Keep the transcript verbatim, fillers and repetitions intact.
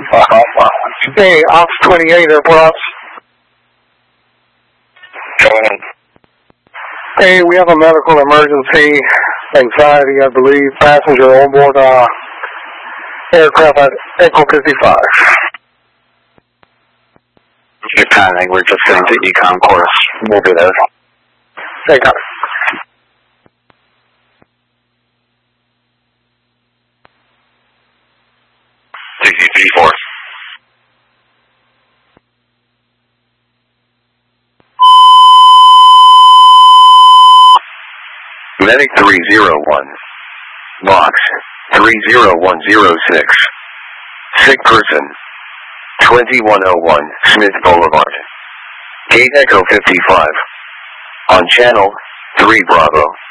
Hey, Ops twenty-eight, Airport Ops. Hey, we have a medical emergency, anxiety, I believe, passenger on board uh, aircraft at Echo fifty-five. You're panicking, we're just getting to Econ course. We'll be there. Hey, got it. T C three four. Medic three zero one. Box three zero one zero six. Sick person. twenty-one oh one Smith Boulevard. Gate Echo fifty-five. On channel three Bravo.